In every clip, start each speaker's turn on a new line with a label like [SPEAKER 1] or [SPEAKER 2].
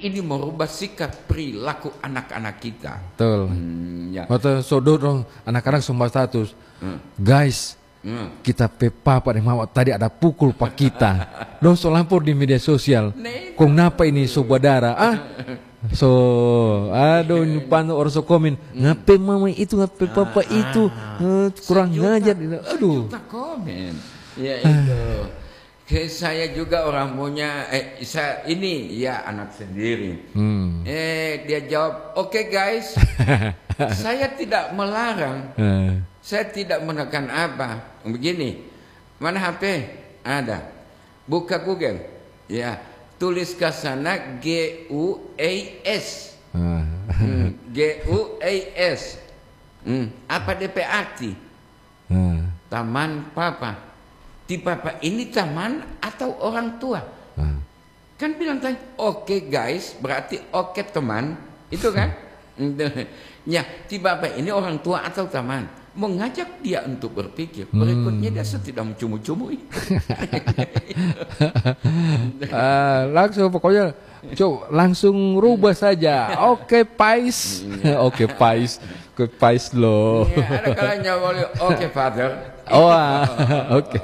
[SPEAKER 1] ini merubah sikap perilaku anak-anak kita.
[SPEAKER 2] Betul.
[SPEAKER 1] Ya.
[SPEAKER 2] Atau dong anak-anak semua status. Guys, kita pe papa dan mama tadi ada pukul pak kita. Dong so lampor di media sosial. Kong napa ini so badara? So, aduh pan orang so komen, ngapain mama itu, ngapain papa itu, kurang ngajar. Aduh.
[SPEAKER 1] Sejuta komen. Ya itu. Saya juga orang punya, ini ya anak sendiri. Dia jawab, oke guys, saya tidak melarang, saya tidak menekan apa. Begini, mana HP? Ada. Buka Google, ya, tulis ke sana GUAS, GUAS. Apa DP arti? Taman papa. Di papa ini taman atau orang tua? Kan bilang tadi, oke guys, berarti oke teman, itu kan? Ya, di papa ini orang tua atau taman? Mengajak dia untuk berpikir. Berikutnya dia tidak mencumui-cumui.
[SPEAKER 2] Langsung pokoknya, langsung rubah saja. Oke Pais, oke Pais, ke Pais lo.
[SPEAKER 1] Ada kalanya boleh, oke father.
[SPEAKER 2] Oh, oke.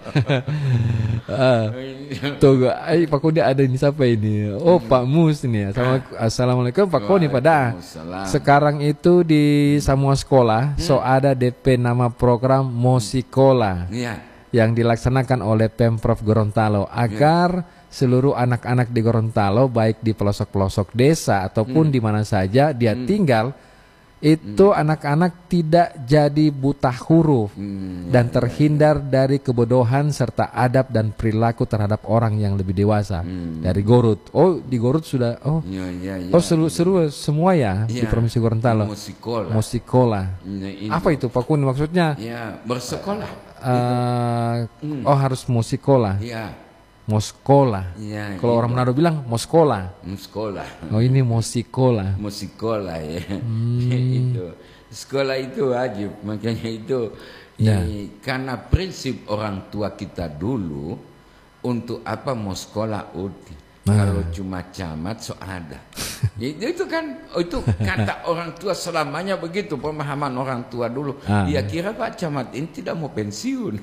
[SPEAKER 2] Tuh, Pak Koni ada ini siapa ini? Oh, Pak Mus ini. Assalamualaikum Pak Koni pada. Sekarang itu di semua sekolah so ada DP nama program Mosikola yang dilaksanakan oleh Pemprov Gorontalo agar seluruh anak-anak di Gorontalo baik di pelosok-pelosok desa ataupun di mana saja dia tinggal itu anak-anak tidak jadi buta huruf dan terhindar dari kebodohan serta adab dan perilaku terhadap orang yang lebih dewasa. Dari Gorut. Oh, di Gorut sudah. Oh, oh seru semua ya di Provinsi Gorontalo. Mosikola. Apa itu Pak Kun maksudnya?
[SPEAKER 1] Ya, bersekolah.
[SPEAKER 2] Oh, harus musikola. Moskola. Kalau orang Manado bilang Moskola.
[SPEAKER 1] Moskola.
[SPEAKER 2] Oh, ini Mosikola.
[SPEAKER 1] Mosikola ya. Itu. Sekolah itu wajib, makanya itu karena prinsip orang tua kita dulu untuk apa mau sekolah uti. Kalau cuma camat so ada. Itu kan itu kata orang tua selamanya begitu pemahaman orang tua dulu. Dia kira Pak Camat ini tidak mau pensiun.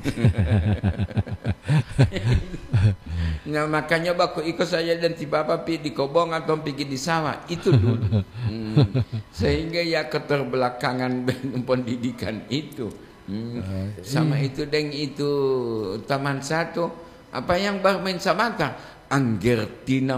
[SPEAKER 1] Nah makanya baku ikut saya dan tiba apa pi di kobong atau pergi di sawah itu dulu. Sehingga ya keterbelakangan pendidikan itu. Sama itu deng itu taman satu apa yang bermain samata Anggertina.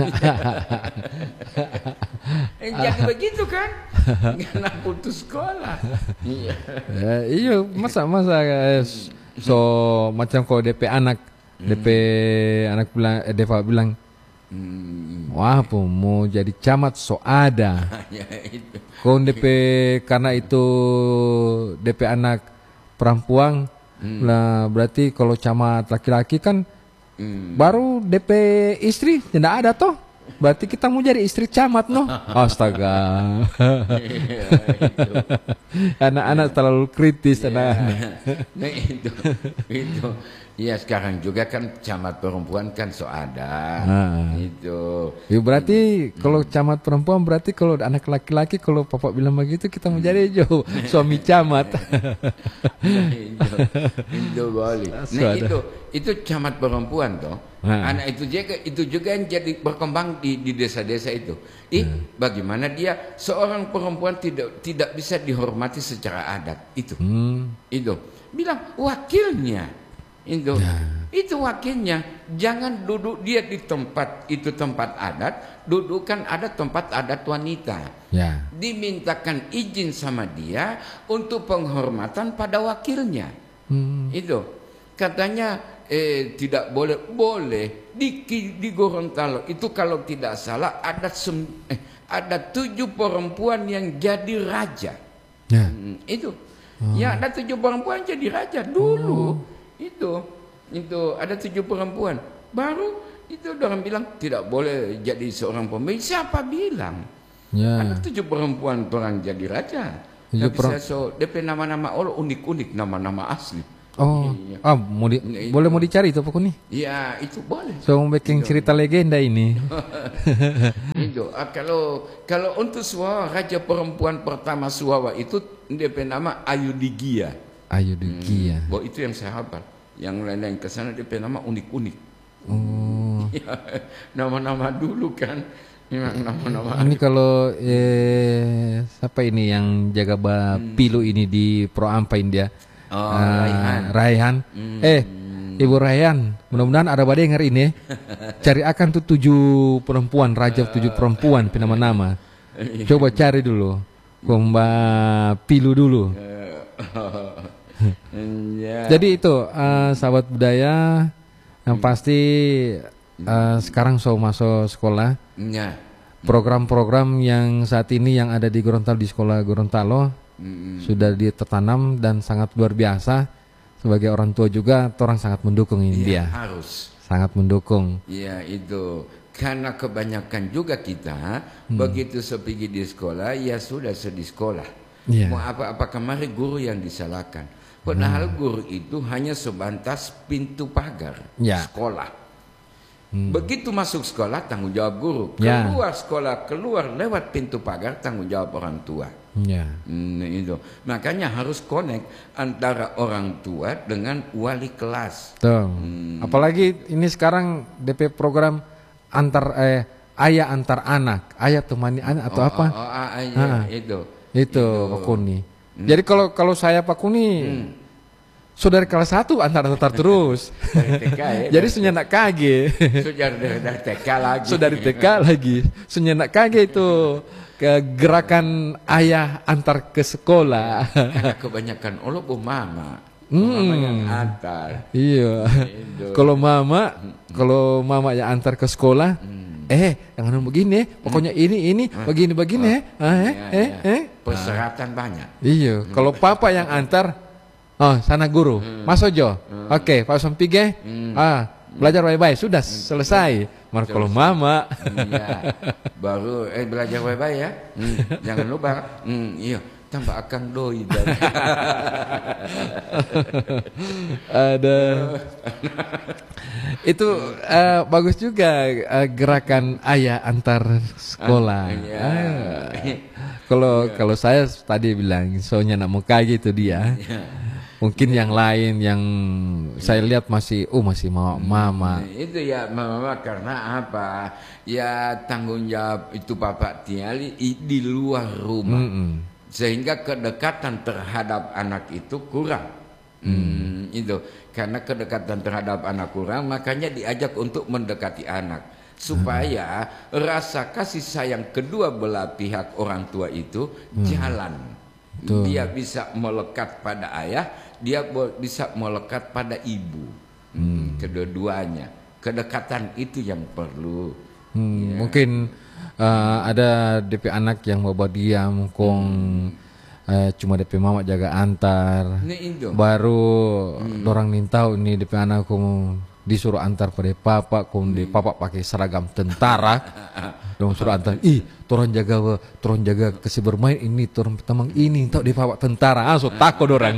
[SPEAKER 1] Jadi begitu kan? Karena putus sekolah.
[SPEAKER 2] Iya, masa so macam kalau DP anak bilang Deva bilang wah mau jadi camat so ada. Kau DP karena itu DP anak perempuan lah berarti kalau camat laki-laki kan baru DP istri tidak ada toh. Berarti kita mau jadi istri camat no. Astaga. Anak-anak terlalu kritis anak-anak.
[SPEAKER 1] Nah itu. Ya sekarang juga kan camat perempuan kan so ada. Itu.
[SPEAKER 2] Ya, berarti kalau camat perempuan berarti kalau anak laki-laki kalau papa bilang begitu kita mau jadi suami camat.
[SPEAKER 1] Itu boleh. Nah itu camat perempuan toh. Anak itu juga yang jadi berkembang di desa-desa itu. Bagaimana dia seorang perempuan tidak bisa dihormati secara adat itu. Itu bilang wakilnya. Itu wakilnya. Jangan duduk dia di tempat itu tempat adat, dudukkan ada tempat adat wanita. Dimintakan izin sama dia untuk penghormatan pada wakilnya. Itu katanya tidak boleh di Gorontalo itu kalau tidak salah ada 7 perempuan yang jadi raja. Itu ya ada 7 perempuan jadi raja dulu. Itu ada 7 perempuan. Baru itu orang bilang tidak boleh jadi seorang pemimpin. Siapa bilang? Ada 7 perempuan orang jadi raja. Tapi saya DP nama-nama unik-unik nama-nama asli.
[SPEAKER 2] Oh, boleh mau dicari itu Pak Kuni?
[SPEAKER 1] Iya, itu boleh.
[SPEAKER 2] So mau bikin cerita legenda ini.
[SPEAKER 1] Itu. Kalau untuk Suwawa, raja perempuan pertama Suwawa itu dia nama Ayudigia.
[SPEAKER 2] Ayudigia.
[SPEAKER 1] Itu yang saya hafal. Yang lain-lain ke sana dia nama unik-unik.
[SPEAKER 2] Oh.
[SPEAKER 1] Nama-nama dulu kan. Nama-nama.
[SPEAKER 2] Ini kalau siapa ini yang jaga pilu ini di Pro Ampain dia? Raihan. Ibu Raihan, mudah-mudahan ada badai dengar ini. Cari akan tuh 7 perempuan, raja 7 perempuan nama-nama. Coba cari dulu. Komba pilu dulu. Jadi itu sahabat budaya yang pasti sekarang masuk sekolah. Program-program yang saat ini yang ada di Gorontalo, di sekolah Gorontalo sudah ditertanam dan sangat luar biasa. Sebagai orang tua juga, orang sangat mendukung ini dia.
[SPEAKER 1] Harus.
[SPEAKER 2] Sangat mendukung.
[SPEAKER 1] Iya itu. Karena kebanyakan juga kita begitu pergi di sekolah, ya sudah di sekolah. Mau apa-apa kemarin guru yang disalahkan. Padahal guru itu hanya sebatas pintu pagar sekolah. Begitu masuk sekolah tanggung jawab guru. Keluar sekolah, keluar lewat pintu pagar tanggung jawab orang tua. Itu. Makanya harus connect antara orang tua dengan wali kelas.
[SPEAKER 2] Apalagi ini sekarang DP program ayah antar anak, ayah temani anak atau apa? Itu Pak Kuni. Jadi kalau saya Pak Kuni saudara kelas 1 antar terus. Jadi senyanak kage.
[SPEAKER 1] Sudah TK lagi.
[SPEAKER 2] Sudah di TK lagi. Senyanak kage itu gerakan ayah antar ke sekolah.
[SPEAKER 1] Karena kebanyakan mama. Mama yang antar.
[SPEAKER 2] Iya. Kalau mama yang antar ke sekolah, jangan begini, pokoknya ini begini.
[SPEAKER 1] Persyaratan banyak.
[SPEAKER 2] Iya. Kalau papa yang antar, sana guru, Mas Ojo. Oke, Pak Sampige. Belajar baik-baik, sudah selesai. Kalau mama
[SPEAKER 1] baru belajar baik-baik ya. Jangan lupa. Iya, tambah akang doi dan.
[SPEAKER 2] Ada. Itu bagus juga gerakan ayah antar sekolah. Kalau saya tadi bilang soalnya nak muka gitu dia. Mungkin yang lain yang saya lihat masih mama.
[SPEAKER 1] Itu ya mama karena apa? Ya tanggung jawab itu Bapak Tiali di luar rumah. Sehingga kedekatan terhadap anak itu kurang. Itu karena kedekatan terhadap anak kurang, makanya diajak untuk mendekati anak supaya rasa kasih sayang kedua belah pihak orang tua itu jalan. Dia bisa melekat pada ayah, dia bisa melekat pada ibu. Kedua-duanya. Kedekatan itu yang perlu.
[SPEAKER 2] Mungkin ada DP anak yang bawa dia cuma DP mama jaga antar. Baru orang nintau ini DP anakku disuruh antar pada papa, papa pakai seragam tentara. Dong suruh antar, torang jaga kasih bermain ini, torang tamang ini, tau di papa tentara, so takut orang.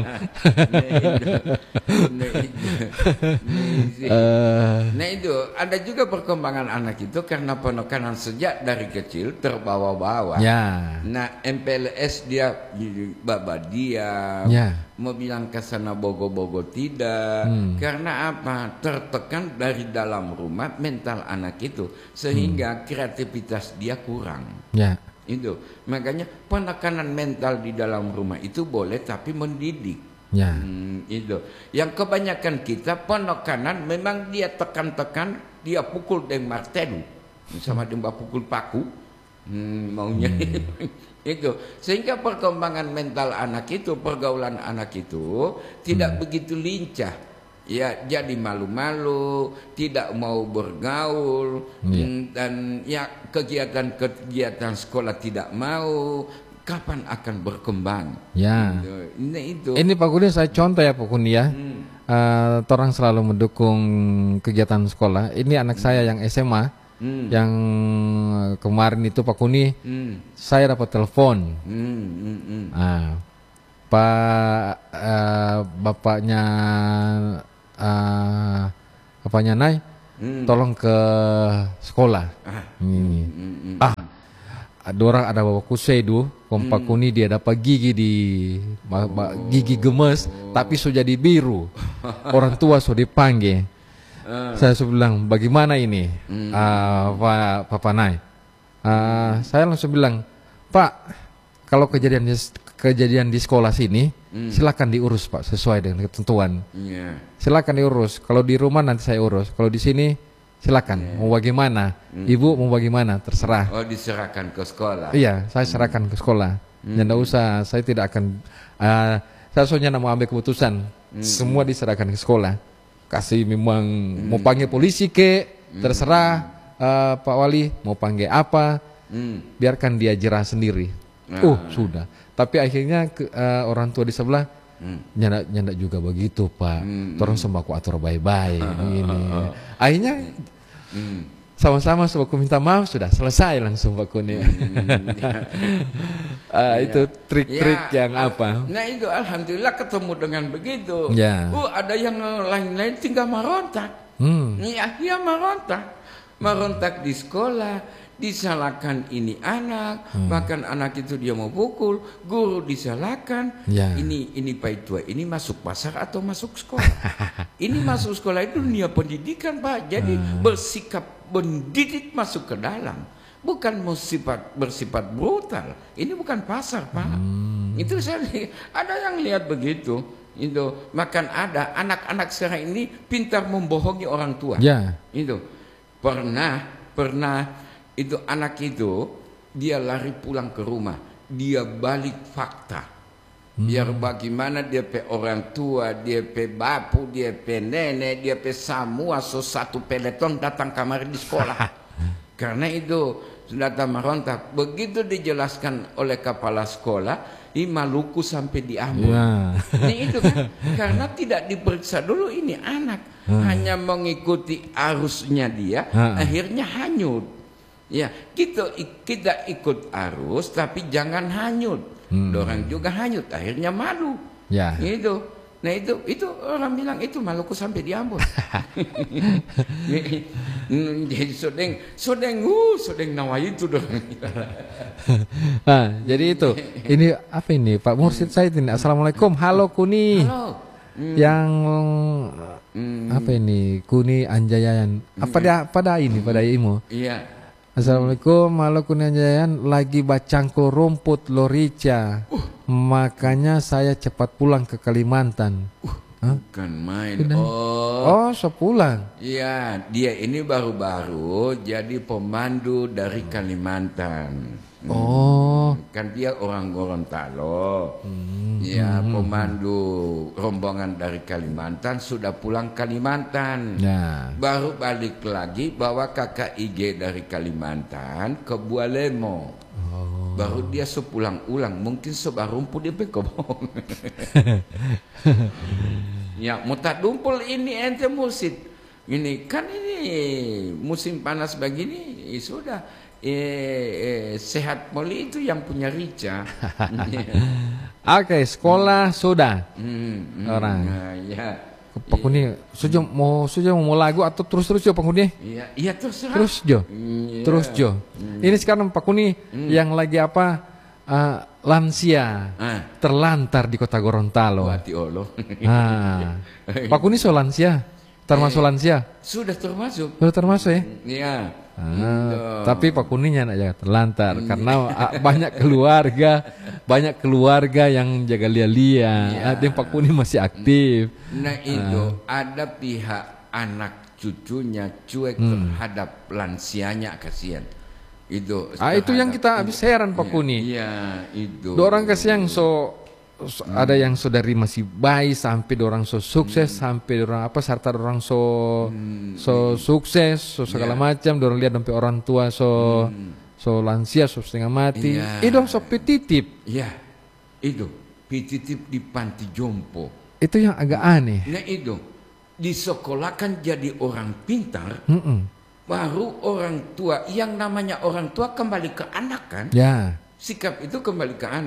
[SPEAKER 1] Nah itu ada juga perkembangan anak itu karena penekanan sejak dari kecil terbawa-bawa. Nah MPLS dia diam, mau bilang ke sana bogo-bogo tidak, karena apa? Tertekan dari dalam rumah mental anak itu sehingga kreativitas dia kurang. Itu makanya penekanan mental di dalam rumah itu boleh tapi mendidik. Itu yang kebanyakan kita penekanan memang dia tekan-tekan, dia pukul dengan martelu sama dia pukul paku maunya. Itu sehingga perkembangan mental anak itu, pergaulan anak itu tidak begitu lincah. Ya jadi malu-malu, tidak mau bergaul, dan ya kegiatan-kegiatan sekolah tidak mau. Kapan akan berkembang?
[SPEAKER 2] Ini Pak Kuni saya contoh ya Pak Kuni ya. Orang selalu mendukung kegiatan sekolah. Ini anak saya yang SMA, yang kemarin itu Pak Kuni, saya dapat telepon. bapaknya Nay, tolong ke sekolah. Dorang ada bawa kusedu, kompak kuni dia dapat gigi gigi gemes, tapi sudah jadi biru. Orang tua sudah dipanggil. Saya bilang, bagaimana ini, Papa Nay? Saya langsung bilang, Pak, kalau kejadian di sekolah sini, silakan diurus Pak sesuai dengan ketentuan. Silakan diurus. Kalau di rumah nanti saya urus. Kalau di sini silakan. Mau bagaimana? Ibu mau bagaimana? Terserah.
[SPEAKER 1] Oh, diserahkan ke sekolah.
[SPEAKER 2] Iya, saya serahkan ke sekolah. Tidak usah. Saya tidak akan. Saya soalnya mau ambil keputusan. Semua diserahkan ke sekolah. Kasih memang mau panggil polisi terserah. Pak Wali mau panggil apa? Biarkan dia jerah sendiri. Sudah. Tapi akhirnya orang tua di sebelah nyanda juga begitu Pak. Torong sembako atur baik-baik ini. Akhirnya sama-sama sembako minta maaf, sudah selesai langsung Pak Kuni. Itu trik-trik yang apa?
[SPEAKER 1] Nah itu alhamdulillah ketemu dengan begitu. Ada yang lain-lain tinggal merontak. Iya merontak di sekolah. Disalahkan ini anak, bahkan anak itu dia mau pukul, guru disalahkan. Ini Pak Tua, ini masuk pasar atau masuk sekolah? Ini masuk sekolah itu dunia pendidikan Pak. Jadi bersikap mendidik masuk ke dalam, bukan bersifat brutal. Ini bukan pasar Pak. Itu saya ada yang lihat begitu. Itu makan ada anak-anak sekarang ini pintar membohongi orang tua. Itu pernah. Itu anak itu dia lari pulang ke rumah, dia balik fakta. Biar bagaimana dia pe orang tua, dia pe bapu, dia pe nenek, dia pe semua satu peleton datang kamar di sekolah. Karena itu sudah merontak. Begitu dijelaskan oleh kepala sekolah, di Maluku sampai di Ambon. Ini itu kan karena tidak diperiksa dulu ini anak, hanya mengikuti arusnya dia, akhirnya hanyut. Ya, kita ikut arus tapi jangan hanyut. Dorang juga hanyut, akhirnya malu. Itu. Nah itu orang bilang itu Maluku sampai di Ambon. Jadi sodeng nawa itu dong.
[SPEAKER 2] Jadi itu. Ini apa ini Pak Mursid saya ini. Assalamualaikum. Halo Kuni.
[SPEAKER 1] Halo.
[SPEAKER 2] Yang apa ini? Kuni Anjayan. Pada imu.
[SPEAKER 1] Iya.
[SPEAKER 2] Assalamualaikum, halo Kunanjayan, lagi bacangko rumput Lorica, makanya saya cepat pulang ke Kalimantan.
[SPEAKER 1] Bukan main.
[SPEAKER 2] Sepulang.
[SPEAKER 1] Iya, dia ini baru-baru jadi pemandu dari Kalimantan. Kan dia orang Gorontalo. Ya, pemandu rombongan dari Kalimantan sudah pulang Kalimantan. Baru balik lagi bawa kakak IG dari Kalimantan ke Bualemo. Baru dia sepulang ulang, mungkin sebarumpu dia pekobong. Ya, mutat dumpul ini ente musid. Ini kan ini musim panas begini, sudah sehat poli itu yang punya rica.
[SPEAKER 2] Oke, sekolah sudah. Orang. Pak Kuni, sudah mau lagu atau terus Jo Pak Kuni?
[SPEAKER 1] Iya terus.
[SPEAKER 2] Terus Jo. Ini sekarang Pak Kuni yang lagi apa? Lansia terlantar di kota Gorontalo. Pak Kuni lansia, termasuk lansia?
[SPEAKER 1] Sudah termasuk
[SPEAKER 2] ya?
[SPEAKER 1] Iya.
[SPEAKER 2] Tapi Pak Kuninya aja terlantar karena banyak keluarga yang jaga lia-lia. Ada Pak Kuni masih aktif.
[SPEAKER 1] Nah itu ada pihak anak cucunya cuek terhadap lansianya, kasihan. Itu
[SPEAKER 2] yang kita habis heran Pak Kuni.
[SPEAKER 1] Iya, itu.
[SPEAKER 2] Orang kasihan ada yang dari masih bayi sampai orang sukses sampai orang serta orang sukses segala macam, orang lihat sampai orang tua lansia setengah mati. Itu petitip.
[SPEAKER 1] Iya. Itu petitip di panti jompo.
[SPEAKER 2] Itu yang agak aneh.
[SPEAKER 1] Nah itu disekolahkan jadi orang pintar. Baru orang tua, yang namanya orang tua kembali ke anak kan?
[SPEAKER 2] Ya.
[SPEAKER 1] Sikap itu kembali ke anak.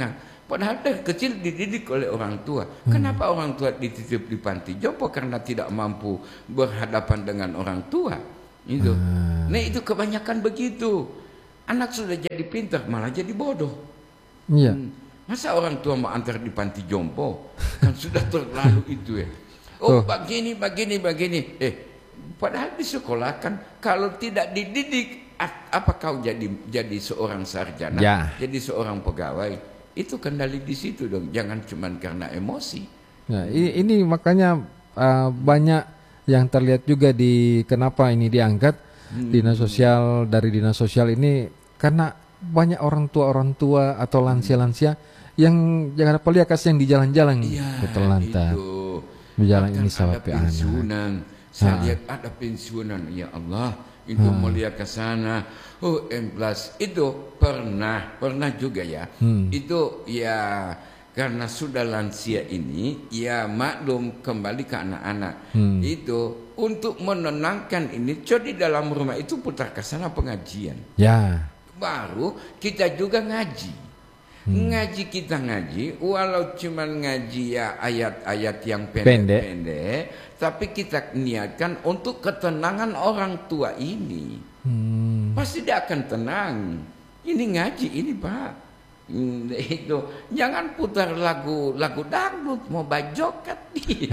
[SPEAKER 1] Padahal dari kecil dididik oleh orang tua. Kenapa orang tua dititip di panti jompo? Karena tidak mampu berhadapan dengan orang tua. Itu. Nah itu kebanyakan begitu. Anak sudah jadi pintar malah jadi bodoh.
[SPEAKER 2] Iya.
[SPEAKER 1] Masa orang tua mau antar di panti jompo? Kan sudah terlalu itu ya. Oh begini. Padahal di sekolah kan kalau tidak dididik, apa kau jadi seorang sarjana, jadi seorang pegawai, itu kendali di situ dong. Jangan cuma karena emosi.
[SPEAKER 2] Nah, ini makanya banyak yang terlihat juga di kenapa ini diangkat dinas sosial, dari dinas sosial ini karena banyak orang tua atau lansia-lansia yang jangan apa lihat kasih yang di jalan-jalan bertelantar. Berjalan ini sampai anak. Saya lihat ada pensiunan, ya Allah, itu mulia ke sana. Oh, M+ itu pernah juga ya. Itu ya karena sudah lansia ini, ya maklum kembali ke anak-anak. Itu untuk menenangkan ini, di dalam rumah itu putar ke sana pengajian. Ya.
[SPEAKER 1] Baru kita juga ngaji. Kita ngaji, walau cuman ngaji ya ayat-ayat yang pendek-pendek, tapi kita niatkan untuk ketenangan orang tua ini. Pasti dia akan tenang. Ini ngaji ini Pak. Itu jangan putar lagu dangdut mau bajokat dia.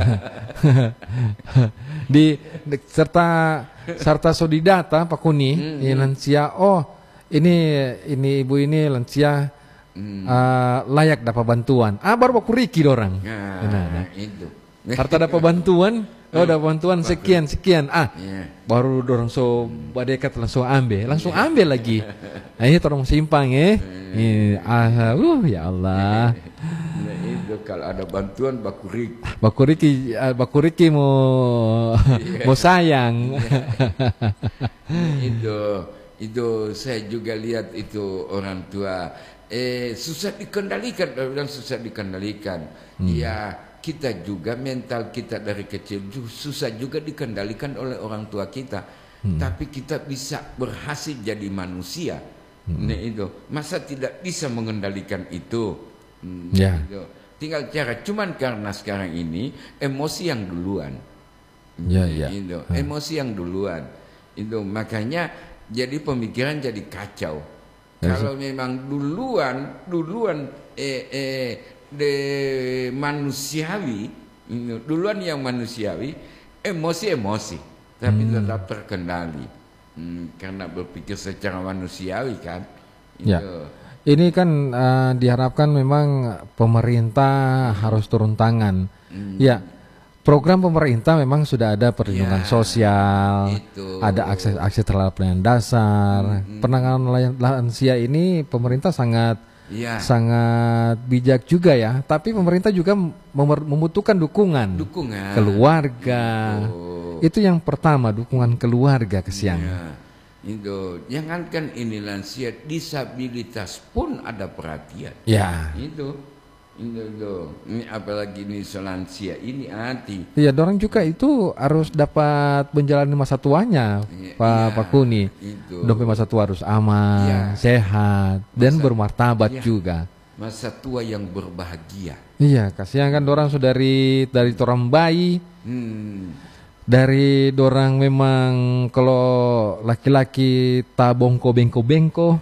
[SPEAKER 1] serta sodidata Pak Kuni, lansia. Oh, ini ibu ini lansia. Layak dapat bantuan. Baru aku Riki dorang. Itu.
[SPEAKER 2] Harta dapat bantuan, dapat bantuan sekian. Baru dorang so badekat langsung ambil lagi. Nah, ini dorang simpang ya Allah.
[SPEAKER 1] Nah, itu kalau ada bantuan
[SPEAKER 2] Baku Riki mau sayang.
[SPEAKER 1] Itu saya juga lihat itu orang tua susah dikendalikan. Ya, kita juga mental kita dari kecil susah juga dikendalikan oleh orang tua kita. Tapi kita bisa berhasil jadi manusia. Nah itu, masa tidak bisa mengendalikan itu? Itu. Tinggal cara, cuman karena sekarang ini emosi yang duluan. Itu, emosi yang duluan. Itu makanya jadi pemikiran jadi kacau. Kalau memang duluan manusiawi, duluan yang manusiawi, emosi, tapi tetap terkendali, karena berpikir secara manusiawi kan.
[SPEAKER 2] Ini kan diharapkan memang pemerintah harus turun tangan. Program pemerintah memang sudah ada perlindungan sosial, ada akses terhadap pelayanan dasar. Penanganan lansia ini pemerintah sangat bijak juga ya. Tapi pemerintah juga membutuhkan dukungan keluarga. Itu yang pertama, dukungan keluarga kesiangan.
[SPEAKER 1] Itu jangankan ini lansia, disabilitas pun ada perhatian. Ini apalagi ini lansia ini hati.
[SPEAKER 2] Dorang juga itu harus dapat menjalani masa tuanya, Pak Kuni. Sampai masa tua harus aman, sehat, dan bermartabat juga.
[SPEAKER 1] Masa tua yang berbahagia.
[SPEAKER 2] Kasihan kan dorang sudah dari orang bayi. Dari dorang memang kalau laki-laki tak bengko-bengko.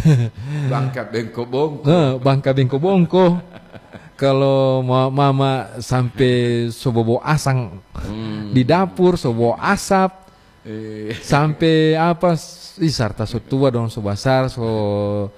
[SPEAKER 2] Bangka bengko-bongko. Kalau mama sampai sobobo asang di dapur, sobo asap, sampai sarta so tua dong, so besar, so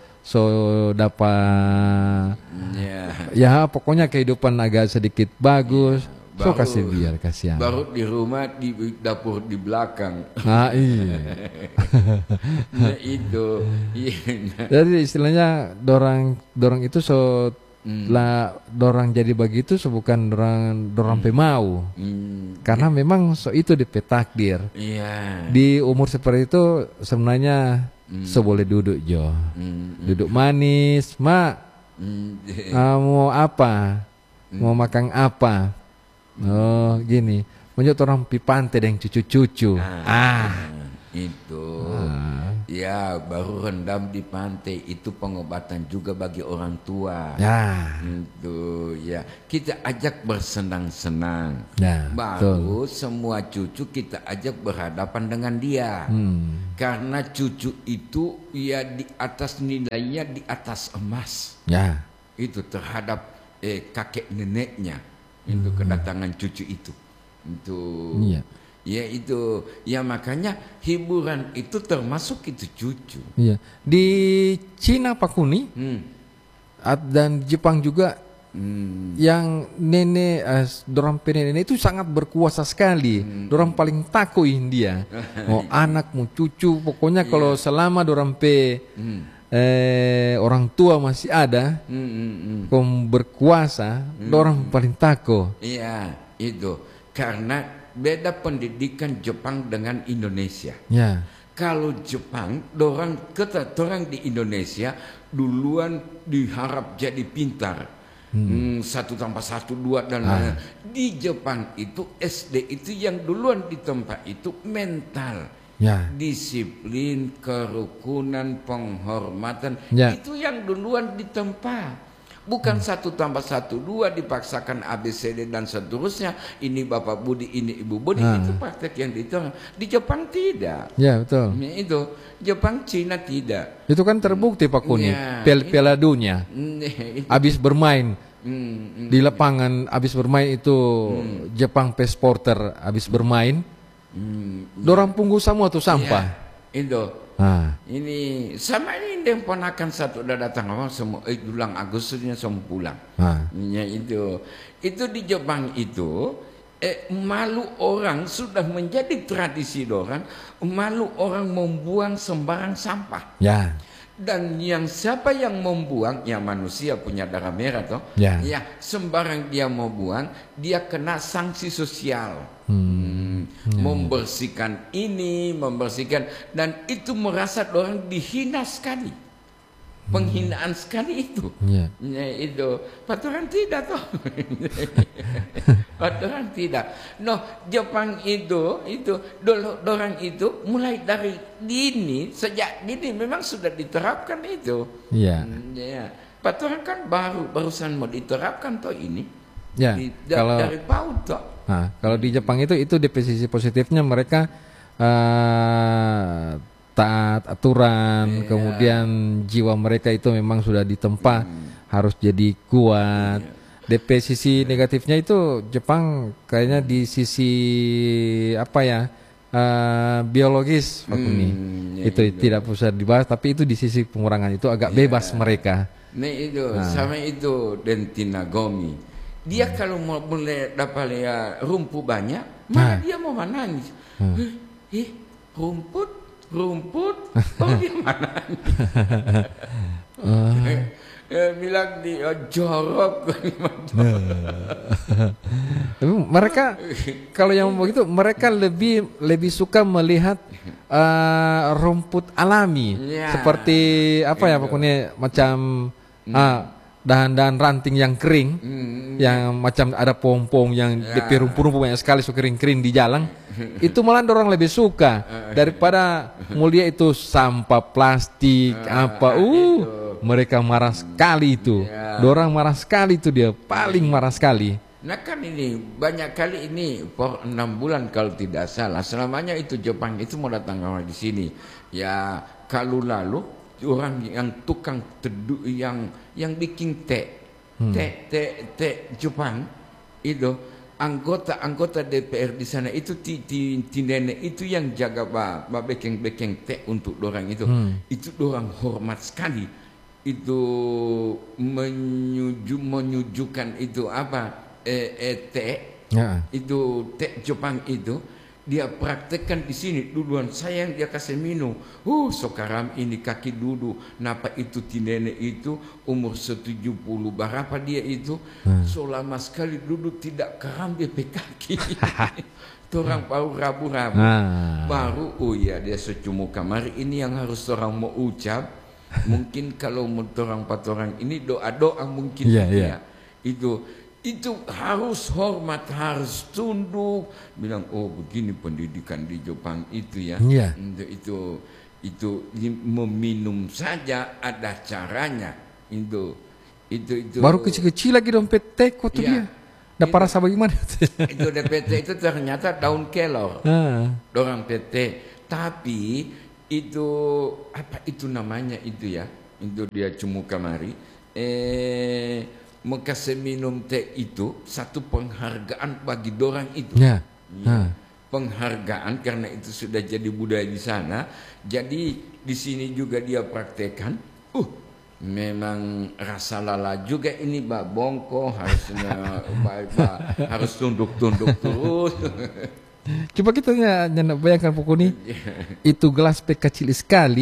[SPEAKER 2] dapat, pokoknya kehidupan agak sedikit bagus. So kasih biar kasihan.
[SPEAKER 1] Baru di rumah, di dapur di belakang.
[SPEAKER 2] Iya.
[SPEAKER 1] Nah itu.
[SPEAKER 2] Jadi istilahnya dorang itu dorang jadi begitu bukan dorang pemau. Karena memang itu DP takdir. Di umur seperti itu sebenarnya boleh duduk duduk manis, Mak. Mau apa? Mau makan apa? Gini. Menyut orang pipante dan cucu-cucu.
[SPEAKER 1] Itu. Ya, baru rendam di pantai itu pengobatan juga bagi orang tua.
[SPEAKER 2] Ya.
[SPEAKER 1] Itu ya, kita ajak bersenang-senang.
[SPEAKER 2] Ya,
[SPEAKER 1] baru semua cucu kita ajak berhadapan dengan dia. Karena cucu itu ya di atas nilainya di atas emas.
[SPEAKER 2] Ya.
[SPEAKER 1] Itu terhadap kakek neneknya. Itu kedatangan cucu itu. Itu.
[SPEAKER 2] Iya.
[SPEAKER 1] Ya itu, ya makanya hiburan itu termasuk itu cucu.
[SPEAKER 2] Iya. Di Cina Pak Kuni dan Jepang juga yang nenek, dorang nenek itu sangat berkuasa sekali. Dorang paling takuin dia. Mau anak, mau cucu, pokoknya kalau selama dorang orang tua masih ada, berkuasa, dorang paling takut.
[SPEAKER 1] Iya, itu karena beda pendidikan Jepang dengan Indonesia.
[SPEAKER 2] Ya.
[SPEAKER 1] Kalau Jepang, orang di Indonesia duluan diharap jadi pintar. 1 tambah 1 2 dan lain-lain. Di Jepang itu SD itu yang duluan ditempa itu mental. Ya. Disiplin, kerukunan, penghormatan, itu yang duluan ditempa. Bukan 1 tambah 1 2 dipaksakan ABCD dan seterusnya. Ini Bapak Budi, ini Ibu Budi. Itu praktek yang di Jepang tidak.
[SPEAKER 2] Ya betul.
[SPEAKER 1] Itu Jepang, Cina tidak.
[SPEAKER 2] Itu kan terbukti Pak Kuni. Piala Dunia. Habis bermain di lapangan, habis bermain itu Jepang supporter habis bermain. Dorang punggu semua tuh sampah.
[SPEAKER 1] Itu. Ini sama ini yang ponakan satu udah datang semua bulan Agustusnya semua pulang. Ya itu di Jepang itu malu orang sudah menjadi tradisi orang, malu orang membuang sembarang sampah. Ya. Dan yang siapa yang membuang, ya manusia punya darah merah toh. Ya, sembarang dia mau buang, dia kena sanksi sosial. Membersihkan ini, membersihkan, dan itu merasa orang dihina sekali. Penghinaan sekali itu. Ya, itu. Paturan tidak toh. Paturan tidak. No, Jepang itu orang itu mulai dari dini, sejak dini memang sudah diterapkan itu. Iya. Ya. Paturan kan barusan mau diterapkan toh ini.
[SPEAKER 2] Ya.
[SPEAKER 1] Dari PAUD toh.
[SPEAKER 2] Nah, kalau di Jepang itu di sisi positifnya mereka taat aturan, kemudian jiwa mereka itu memang sudah ditempa harus jadi kuat. DP sisi negatifnya itu Jepang kayaknya di sisi biologis Pak Kuni. Itu tidak bisa dibahas, tapi itu di sisi pengurangan itu agak bebas mereka.
[SPEAKER 1] Sama itu Dentinagomi. Dia kalau mau boleh dapat rumput banyak, mana dia mau menangis. Rumput, dia menangis. Bilang di jorok.
[SPEAKER 2] Mereka kalau yang begitu mereka lebih suka melihat rumput alami seperti pokoknya macam dahan-dahan ranting yang kering, yang macam ada pom-pom yang DP rumput-rumput banyak sekali kering-kering di jalan. Itu malah orang lebih suka daripada mulia itu sampah plastik mereka marah sekali itu. Dorang marah sekali itu, dia paling marah sekali.
[SPEAKER 1] Nah kan ini banyak kali ini 6 bulan kalau tidak salah selamanya itu Jepang itu mau datang di sini. Ya kalau lalu orang yang tukang teduh yang bikin teh Jepang itu anggota DPR di sana itu nenek itu yang jaga bekeng teh untuk dorang itu. Itu dorang hormat sekali. Itu menyujukan itu teh. Itu teh Jepang itu dia praktekkan di sini duluan saya yang dia kasih minum. Sekarang ini kaki duduk. Napa itu nenek itu umur 70 berapa dia itu selama sekali duduk tidak keram dia kaki. Orang baru rabu-rabu baru dia secumu kamar ini yang harus orang mau ucap. Mungkin kalau orang ini doa-doa mungkin itu harus hormat, harus tunduk, bilang begini pendidikan di Jepang itu ya. Itu Itu meminum saja ada caranya. Itu
[SPEAKER 2] baru kecil-kecil lagi dompet teko tuh dia. Nggak rasa bagaimana?
[SPEAKER 1] Itu DPT itu ternyata daun kelor. Dorang PT. Tapi itu apa itu namanya itu ya? Itu dia cemu kamari. Mengkasih minum teh itu satu penghargaan bagi dorang itu. Penghargaan karena itu sudah jadi budaya di sana. Jadi di sini juga dia praktekkan. Memang rasa lala juga ini Mbak Bongko harusnya harus tunduk-tunduk terus.
[SPEAKER 2] Coba kita bayangkan pokok ini itu gelas teh kecil sekali.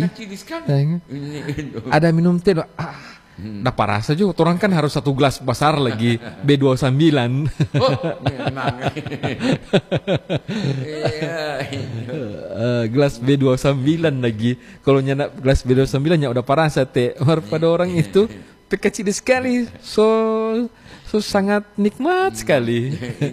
[SPEAKER 2] Ada minum teh dapat rasa juga. Orang kan harus satu gelas besar lagi B29.
[SPEAKER 1] Memang.
[SPEAKER 2] Gelas B29 lagi. Kalau nyana gelas B29 ya udah parasa teh. Pada orang itu teh kecil sekali. So sangat nikmat sekali.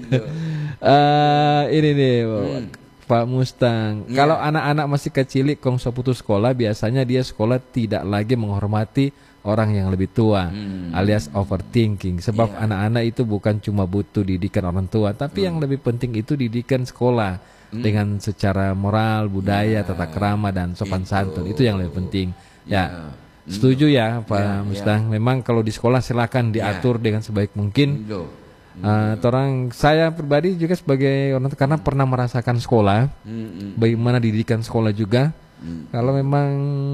[SPEAKER 2] Ini nih Pak Mustang. Kalau anak-anak masih kecil kongso putus sekolah, biasanya dia sekolah tidak lagi menghormati orang yang lebih tua, alias overthinking. Sebab anak-anak itu bukan cuma butuh didikan orang tua, tapi yang lebih penting itu didikan sekolah dengan secara moral, budaya, tata krama dan sopan santun. Itu yang lebih penting. Ya, setuju ya Pak Mustang. Memang kalau di sekolah silakan diatur dengan sebaik mungkin. Saya pribadi juga sebagai orang tua karena pernah merasakan sekolah, bagaimana didikan sekolah juga. Kalau memang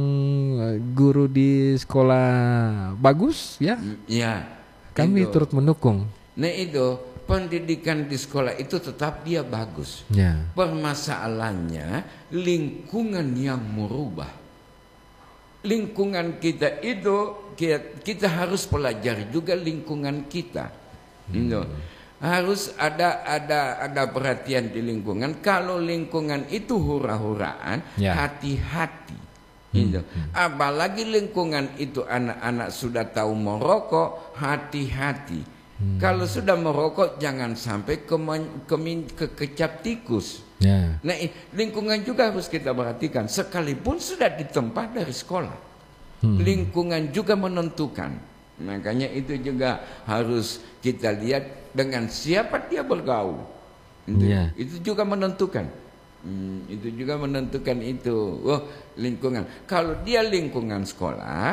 [SPEAKER 2] guru di sekolah bagus ya, kami turut mendukung.
[SPEAKER 1] Nah itu pendidikan di sekolah itu tetap dia bagus. Permasalahannya lingkungan yang merubah. Lingkungan kita itu kita harus pelajari juga lingkungan kita. Harus ada perhatian di lingkungan. Kalau lingkungan itu hura-huraan, hati-hati. Apalagi lingkungan itu anak-anak sudah tahu merokok, hati-hati. Kalau sudah merokok jangan sampai kecap tikus. Nah, lingkungan juga harus kita perhatikan. Sekalipun sudah ditempa dari sekolah, lingkungan juga menentukan. Makanya itu juga harus kita lihat dengan siapa dia bergaul. Itu juga menentukan. Itu juga menentukan itu. Lingkungan. Kalau dia lingkungan sekolah,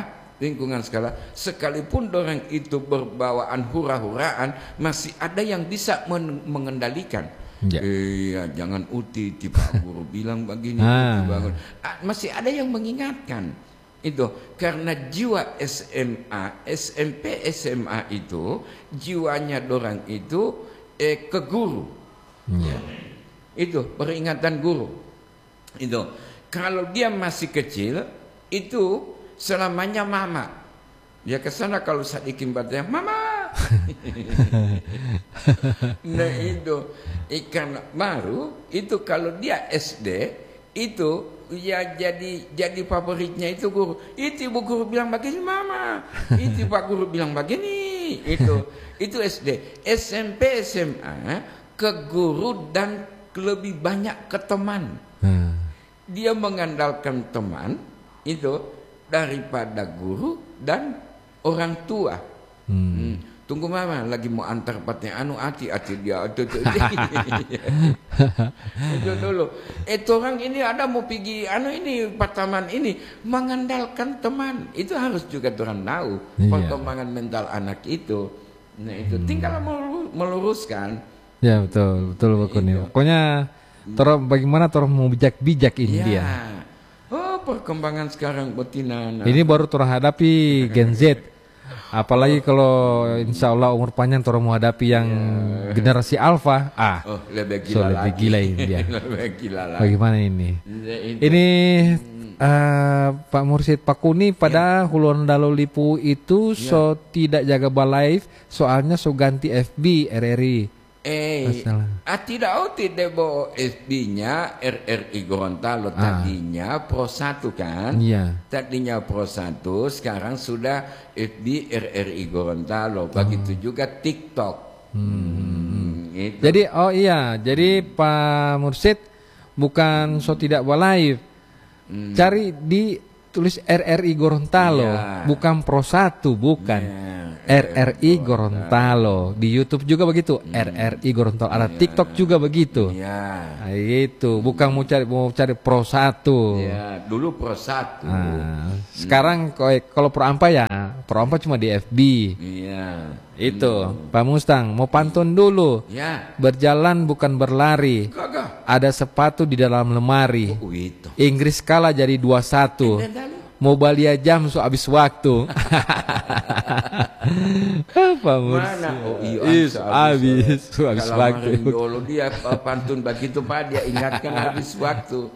[SPEAKER 1] sekalipun orang itu berbawaan hura-huraan, masih ada yang bisa mengendalikan. Jangan uti, Pak Guru bilang begini. Masih ada yang mengingatkan. Itu karena jiwa SMA, SMP, SMA itu jiwanya dorang itu ke guru. Itu peringatan guru. Itu kalau dia masih kecil itu selamanya mama. Dia ke sana kalau sadikin batnya mama. Nah itu ikan baru itu kalau dia SD itu ya jadi favoritnya itu guru. Itu ibu guru bilang begini mama, itu pak guru bilang begini. Itu SD. SMP SMA ke guru dan lebih banyak ke teman. Dia mengandalkan teman itu daripada guru dan orang tua. Tunggu mama lagi mau antar patnya hati-hati dia itu dulu. Orang ini ada mau pergi ini taman ini mengandalkan teman. Itu harus juga orang tahu perkembangan mental anak itu. Nah itu tinggal meluruskan.
[SPEAKER 2] Ya betul Pak Kuni. Pokoknya bagaimana mau bijak-bijak ini dia.
[SPEAKER 1] Perkembangan sekarang betina.
[SPEAKER 2] Ini baru hadapi Gen Z. Apalagi kalau insya Allah umur panjang mau hadapi yang generasi alfa,
[SPEAKER 1] lebih
[SPEAKER 2] gila ini dia. Bagaimana ini? Ini Pak Mursid Pak Kuni pada Hulon Dalo Lipu itu tidak jaga live, soalnya ganti FB RRI.
[SPEAKER 1] Tidak bawa FB-nya RRI Gorontalo tadinya Pro 1 kan? Tadinya Pro 1, sekarang sudah FB RRI Gorontalo. Begitu juga TikTok.
[SPEAKER 2] Gitu. Jadi jadi Pak Mursid bukan tidak live. Cari di tulis RRI Gorontalo, bukan Pro 1, bukan. RRI Gorontalo. Di YouTube juga begitu, RRI Gorontalo. Ada TikTok juga begitu. Nah, itu, bukan mau cari Pro 1.
[SPEAKER 1] Ya, dulu Pro 1.
[SPEAKER 2] Sekarang kalau Pro Ampa ya, Pro Ampa cuma di FB.
[SPEAKER 1] Iya.
[SPEAKER 2] Itu, Pak Mustang, mau pantun dulu.
[SPEAKER 1] Ya.
[SPEAKER 2] Berjalan bukan berlari. Ada sepatu di dalam lemari.
[SPEAKER 1] Itu.
[SPEAKER 2] Inggris kalah jadi 2-1. Mau balia jam habis waktu. Apa
[SPEAKER 1] mana? Oh iya,
[SPEAKER 2] habis waktu.
[SPEAKER 1] Dulu dia pantun begitu Pak, dia ingatkan habis waktu.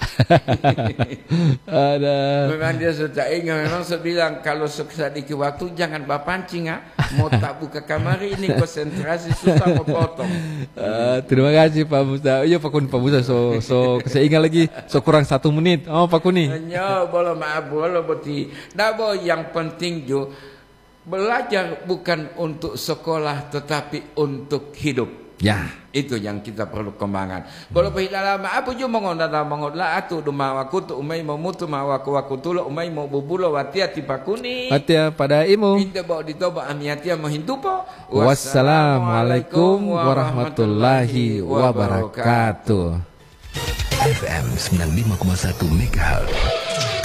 [SPEAKER 2] Ada.
[SPEAKER 1] Memang dia sudah ingat, memang saya bilang kalau sedikit waktu jangan pancing mau tak buka kamar ini konsentrasi susah mau potong.
[SPEAKER 2] Terima kasih Pak Musa. Iya Pak Musa so saya ingat lagi kurang 1 menit. Oh Pak Kuni.
[SPEAKER 1] Hanya boleh maaf boleh beti. Nabo yang penting jo belajar bukan untuk sekolah tetapi untuk hidup.
[SPEAKER 2] Ya,
[SPEAKER 1] itu yang kita perlu kembangkan. Kalau lama apa jo mengonda atu dumawaku tu umai memutu mawaku tu umai mau bubulo watiati pakuni.
[SPEAKER 2] Watia pada imu.
[SPEAKER 1] Minta bawa ditoba amiatia mahintupo.
[SPEAKER 2] Wassalamualaikum warahmatullahi wabarakatuh.
[SPEAKER 3] FM 95,1 MHz.